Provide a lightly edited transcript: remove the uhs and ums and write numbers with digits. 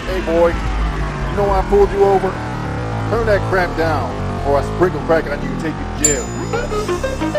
Hey boy, you know why I pulled you over? Turn that crap down, or I sprinkle crack on you and take you to jail.